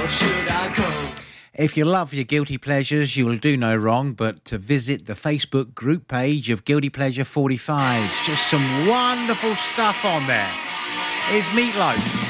or should I go? If you love your guilty pleasures, you'll do no wrong but to visit the Facebook group page of Guilty Pleasure 45. It's just some wonderful stuff on there. Here's Meatloaf.